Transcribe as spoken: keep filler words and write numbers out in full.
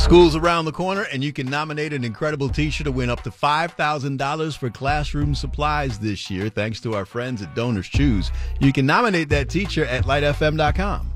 School's around the corner, and you can nominate an incredible teacher to win up to five thousand dollars for classroom supplies this year, thanks to our friends at Donors Choose. You can nominate that teacher at light f m dot com.